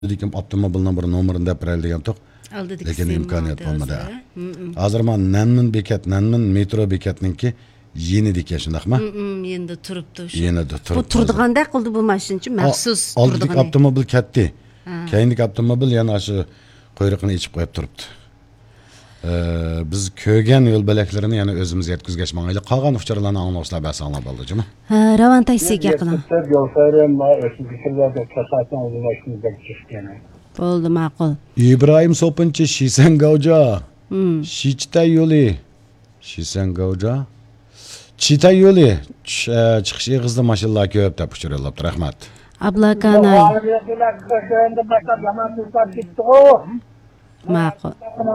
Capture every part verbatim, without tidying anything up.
Dedim avtomobilning bir nomerini deb beraylik degan to'q. Lekin imkoniyat bo'lmadi. Hozir men Nanmin bekat, Nanmin metro bekatninki yenidik shundaqmi? Endi turibdi shu. Yenida turibdi. Bu turdiganda qildi bu mashinchi maxsus turdigani. Oldik avtomobil ketdi. Keyingi avtomobil yana shu quyruqni ichib qo'yib turibdi. Biz ko'rgan yo'l belaklarini yana o'zimiz yetkazgach mangayli qolgan ucharlarni anglashlar bas anglab oldik-mi? Ha, Ravan taksiga yaqin. Bo'ldi, ma'qul. İbrahim Sopinchi Shisangavja. Shichta yo'li. Shisangavja. Chita yo'li. Chiqish eg'izda mashinalar ko'p deb uchiryapti. Rahmat. Ablakanay. Ma'qul.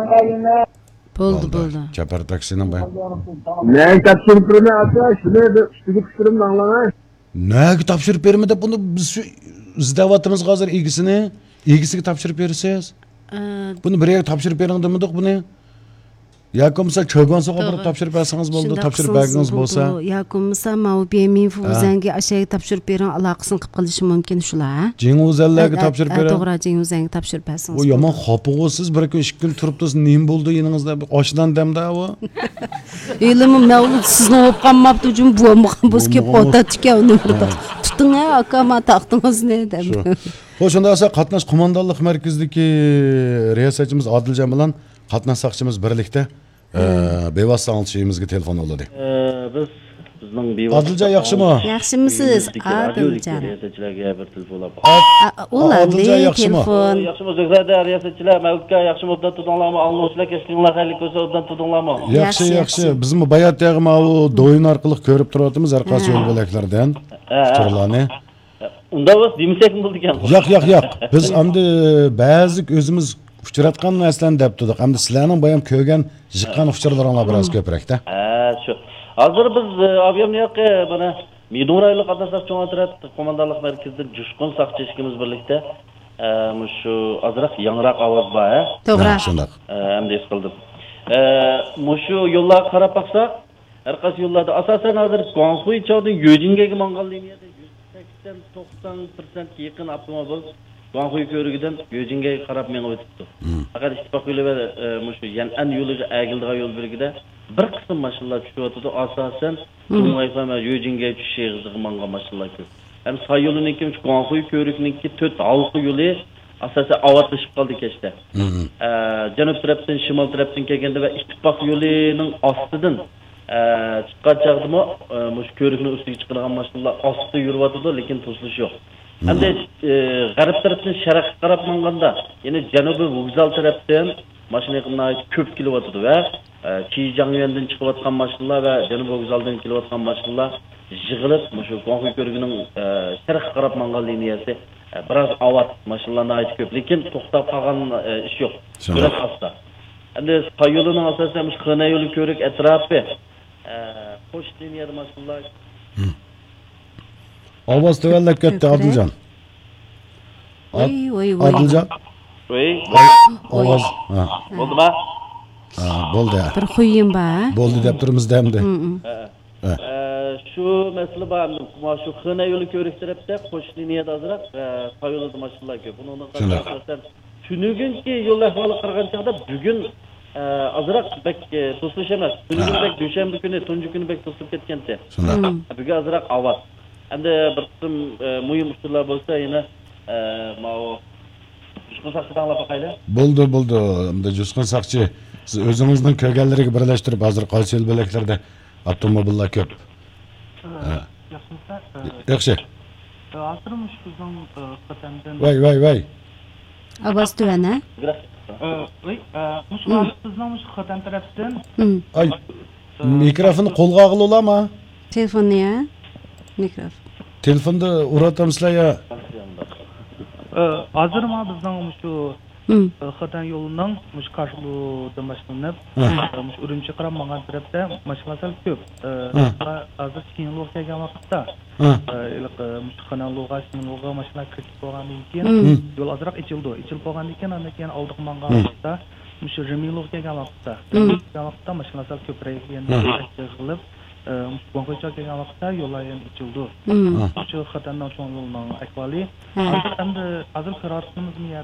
Bo'ldi, bo'ldi. Chapar taksining bay. Ne topshirib berma aka, shuni ustiga tushirib anglamay. Nega topshirib bermadi buni biz izdavatimiz hozir egisini, egisiga topshirib bersiz? Buni bir yerga topshirib bering demadik buni. Yoki bo'lmasa cho'gon so'g'a bir topshirib bersangiz bo'ldi, topshirib bergingiz bo'lsa. Yoki bo'lmasa Mavbemin Fuzanga ashaga topshirib bering, aloqasini qilib qilishi mumkin shular. Jinguzallarga topshirib bering. To'g'ri, Jinguzanga topshirib bersangiz. O yomon xopig'i siz bir kun ikki kun turibsiz, nim bo'ldi yiningizda oshdan damda u. Elimim Mavlud sizni olib qolmabdi, jum bo'lmagan bo'z kelib o'tatdik uni burada. Tuting aka, men taqdingiz ne deb. Xo'sh, shunda esa qatnash qo'mondonlik markazidagi riyosatchimiz Odiljon bilan qatnashchiimiz birlikda bevosita alishimizga telefon oldi. Biz bizning bevosita Odiljon yaxshimi? Yaxshimisiz? Odiljon. Riyosatchilarga bir telefon olib. Ularni telefon. Yaxshimi, Zog'zada riyosatchilar Mavludga yaxshimi obdan tudinglarmi? Allohlar kechinglar xayrli bo'lsa obdan tudinglarmi? Yaxshi, yaxshi. Bizmi bayat yag'ma u do'yin orqali ko'rib turyapmiz har qaysi yo'l bo'laklardan. Fikrlarni. Unda biz demasakmi bo'ldi ekan. Yo'q, yo'q, yo'q. Biz endi ba'zi o'zimiz uchratgan narsalarni deb turdik. Endi sizlarning bayam ko'rgan, jiqqan uchurlaringlar biroz ko'prakda. Ha, shu. Hozir biz aviamni yoqqa mana Midorayli qatnashchilar cho'ntirat qo'mondonlik markazida Jushqun saqchishimiz birlikda shu azroq yangroq ovoz bor, ha? To'g'ri. Shunday. Endi his qildim. Shu yo'llarga qarab baqsak, har qaysi yo'llarda asosan hozir Guangxuy cho'dan Yojingaga mangan liniyada sakson to'qson foiz yaqin avtomobil Guangxuy ko'rigidan Yojingaga qarab menga o'tibdi. Faqat ittifoq yo'li va shu Yan'an yo'liga agildigan yo'l birgida bir qism mashinalar tushyapti. Asosan Tungwayfa va Yojinga tushish eg'iziga mangan mashinalar ko'p. Ham soy yo'lining kim Guangxuy ko'rikniki to'rt halqa yo'li asosan avatlashib qoldi kechda. Janub tarafdan shimol tarafdan kelganda va ittifoq yo'lining ostidan chiqqan chaqdimi mush ko'rikning ustiga chiqadigan mashinalar ostida yuryapti, lekin to'silish yo'q. Endi g'arb tarafdan sharqqa qarab manganda, ya'ni janubiy vokzal tarafdan mashinalar ko'p kelyapti va Chijangyandan chiqayotgan mashinalar va janubiy vokzaldan kelayotgan mashinalar yig'ilib, shu Guangxuy ko'rigining sharqqa qarab mangan liniyasi biroz avat mashinalarni ko'p, lekin to'xtab qolgan ish yo'q. Biroz asta. Endi soy yo'lining asosan mush Xina yo'li ko'rik atrofi qo'sh liniyada mashinalar. Ovoz tuvallab ketdi Odiljon. Voy, voy, voy. Odiljon. Voy. Ovoz. Ha. Bo'ldimi? Ha, bo'ldi. Bir qo'ying ba. Bo'ldi deb turibmiz endi. Shu masala bor. Mana shu Xina yo'li ko'rik tarafda qo'sh liniyada azroq soy yo'lida mashinalar ko'p. Buni asosan tunugunki yo'l ahvoli qirg'an chaqda bugun azroq bek to'silish emas. Bugun bek dushanba kuni, tunji kuni bek to'silib ketganda. Bugun azroq avat. Endi bir qism muhim usullar bo'lsa, yana mana Jushqun saqchidan olib qo'yaylik. Bo'ldi, bo'ldi. Endi Jushqun saqchi siz o'zingizning ko'rganlariga birlashtirib hozir qaysi yo'l bo'laklarda avtomobillar ko'p. Yaxshi. Hozirmish bizning qatamdan. Voy, voy, voy. Ovoz tuana. Voy, mush bizning mush qatam tarafdan. Ay. Mikrofonni qo'lga olib olammi? Telefonni ya. Mikrofon. Telefonda uratamsizlar ya. Hozir ma bizning shu Xatan yo'lining mush qarshilida mashinalar, mush Urumchi qarab mangan tarafda mashinalar ko'p. Hozir keyin yo'l kelgan vaqtda, iliq mush Xanan yo'lga, keyin yo'lga mashinalar kirib bo'lgandan keyin yo'l azroq ichildi. Ichilib bo'lgandan keyin undan keyin oldiq mangan vaqtda mush Rimi yo'lga kelgan vaqtda, kelgan vaqtda mashinalar ko'proq endi qilib Guanghuicha kelgan vaqtda yo'llar ham ochildi. Shu Xitoydan cho'ng yo'lning ahvoli hozir endi hozir qirg'oqimizning